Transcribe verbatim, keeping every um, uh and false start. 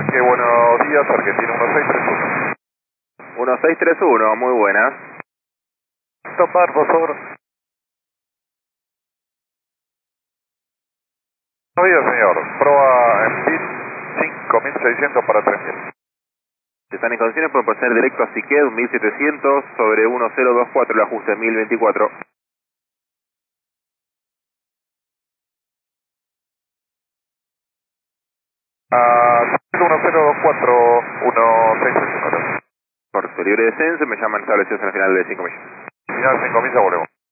Qué buenos días, Argentina uno seis tres uno. uno seis tres uno, muy buenas. Topar, por favor. Buenos días, señor. Proa en pit cinco mil seiscientos para tres mil. Si están en condiciones, pueden proceder directo a Siqued, mil setecientos sobre uno cero dos cuatro, el ajuste mil veinticuatro. Ah, uno cero dos cuatro uno seis tres uno. Por su libre descenso, me llaman establecidos en el final de cinco millas. Final cinco mil, ya volvemos.